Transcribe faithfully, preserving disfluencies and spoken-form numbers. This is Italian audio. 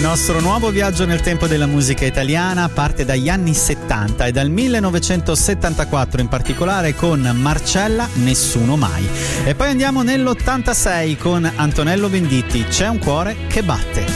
nostro nuovo viaggio nel tempo della musica italiana parte dagli anni settanta e dal millenovecentosettantaquattro in particolare con Marcella Nessuno Mai. E poi andiamo nell'ottantasei con Antonello Venditti, C'è un cuore che batte.